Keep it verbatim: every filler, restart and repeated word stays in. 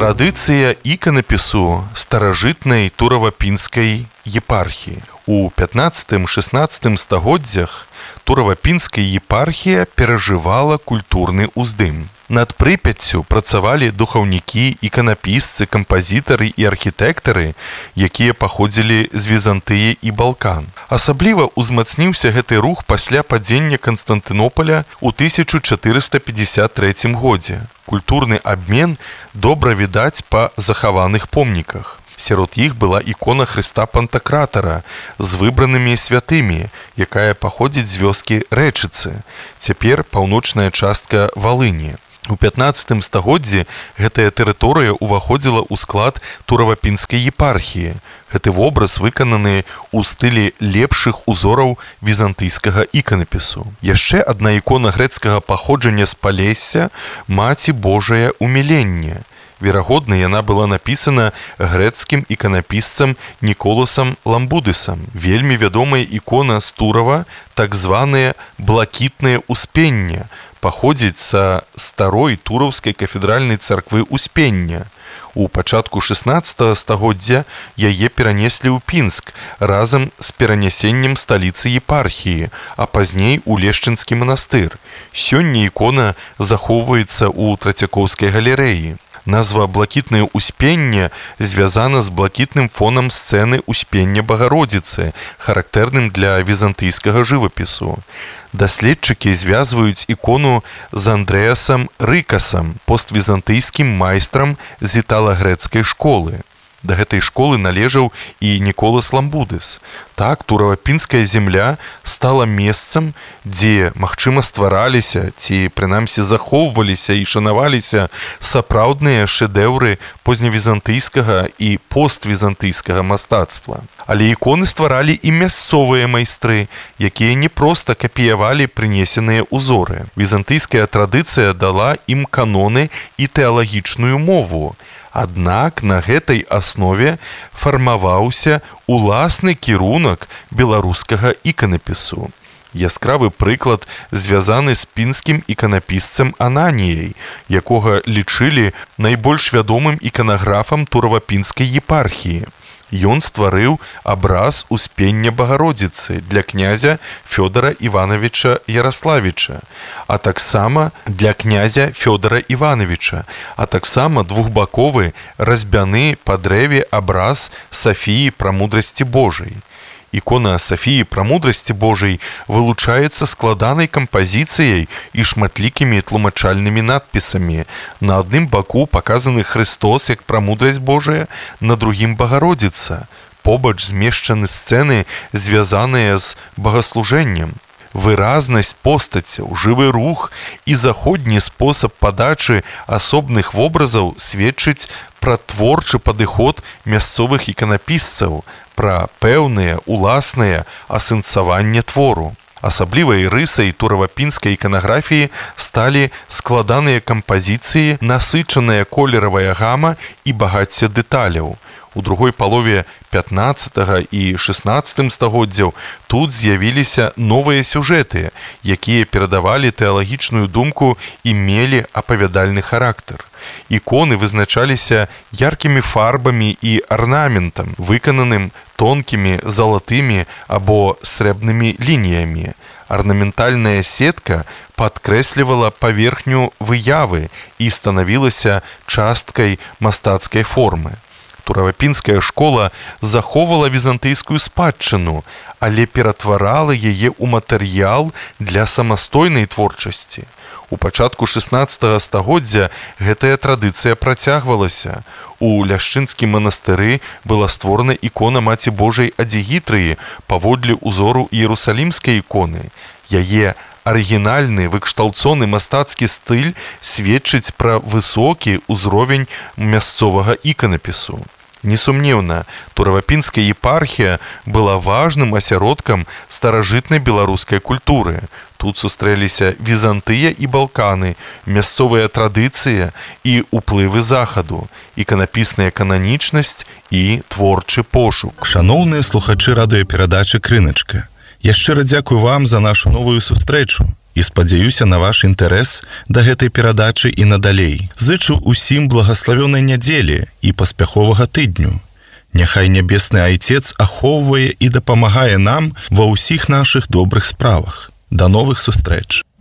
Традыцыя іканапісу старажытнай туравапінскай епархіі. У пятнаццатым-шаснаццатым стагоддзях туравапінская епархія перажывала культурны ўздым. Над Прыпяццю працавалі духаўнікі, іканапісцы, кампазітары і архітэктары, якія паходзілі з Візантыі і Балкан. Асабліва ўзмацніўся гэты рух пасля падзення Канстантынопаля ў тысяча чатырыста пятьдесят трэцім годзе. Культурны абмен добра відаць па захаваных помніках. Сярод іх была ікона Хрыста Пантакратара з выбранымі святымі, якая паходзіць з вёскі Рэчыцы, цяпер паўночная частка Валыні. У пятнаццатым стагоддзі гэтая тэрыторыя ўваходзіла ў склад туравапінскай епархіі. Гэты вобраз выкананы ў стылі лепшых узораў візантыйскага іканапісу. Яшчэ адна ікона грэцкага паходжання з Палесся «Маці Божае уміленне». Верагодна, яна была напісана грэцкім іканапісцам Ніколасам Ламбудысам. Вельмі вядомая ікона з Турава, так званае блакітнае ўспенне, паходзіць са старой тураўскай кафедральнай царквы Успення. У пачатку шаснаццатага стагоддзя яе перанеслі ў Пінск разам з перанясеннем сталіцы епархіі, а пазней у Лешчынскі манастыр. Сёння ікона захоўваецца ў Трацякоўскай галерэі. Назва «Блакітнае ўспенне» звязана з блакітным фонам сцэны Успення Багародзіцы, характэрным для візантыйскага жывапісу. Даследчыкі звязваюць ікону з Андрэасам Рыкасам, поствізантыйскім майстрам з італа-грэцкай школы. Да гэтай школы належаў і Ніколас Ламбудыс. Так, туравапінская земля стала месцам, дзе, магчыма, ствараліся ці, прынамсі, захоўваліся і шанаваліся сапраўдныя шэдэўры позневізантыйскага і поствізантыйскага мастацтва. Але іконы стваралі і мясцовыя майстры, якія не проста капіявалі прынесеныя ўзоры. Візантыйская традыцыя дала ім каноны і тэалагічную мову. Аднак на гэтай аснове фармаваўся уласны кірунак беларускага іканапісу. Яскравы прыклад звязаны з пінскім іканапісцам Ананіяй, якога лічылі найбольш вядомым іканаграфам туравапінскай епархіі. Ён стварыў абраз Успення Багародзіцы для князя Фёдара Івановича Яраславіча, а таксама для князя Фёдара Івановича, а таксама двухбаковы разьбяны па дрэве абраз Сафіі Прамудрасці Божай. Ікона Сафіі Прамудрасці Божай вылучаецца складанай кампазіцыяй і шматлікімі тлумачальнымі надпісамі. На адным баку паказаны Хрыстос як прамудрасць Божая, на другім Багародзіца. Побач змешчаны сцэны, звязаныя з богаслужэннем. Выразнасць постацяў, жывы рух і заходні спосаб падачы асобных вобразаў сведчыць пра творчы падыход мясцовых іканапісцаў, пра пэўнае уласнае асэнсаванне твору. Асаблівай рысай туравапінскай іканаграфіі сталі складаныя кампазіцыі, насычаная колеравая гама і багацце дэталяў. У другой палове пятнаццатага і шаснаццатым стагоддзяў тут з'явіліся новыя сюжэты, якія перадавалі тэалагічную думку і мелі апавядальны характар. Іконы вызначаліся яркімі фарбамі і арнаментам, выкананым тонкімі залатымі або срэбнымі лініямі. Арнаментальная сетка падкрэслівала паверхню выявы і станавілася часткай мастацкай формы. Туравапінская школа захоўвала візантыйскую спадчыну, але ператварала яе ў матэрыял для самастойнай творчасці. У пачатку шаснаццатага стагоддзя гэтая традыцыя працягвалася. У Ляшчынскім манастыры была створана ікона Маці Божай Адзігітрыі паводле ўзору іерусалімскай іконы. Яе арыгінальны выкшталцоны мастацкі стыль сведчыць пра высокі ўзровень мясцовага іканапісу. Несумнеўна, туравапінская епархія была важным асяродкам старажытнай беларускай культуры. Тут сустрэліся Візантыя і Балканы, мясцовыя традыцыі і ўплывы захаду, іканапісная кананічнасць і творчы пошук. Шаноўныя слухачы радыёперадачы «Крыначка», я шчыра дзякую вам за нашу новую сустрэчу. і спадзяюся на ваш інтарэс да гэтай перадачы і надалей. Зычу усім благаславёнай нядзелі і паспяховага тыдню. Няхай нябесны Айцец ахоўвае і дапамагае нам ва ўсіх нашых добрых справах. Да новых сустрэч!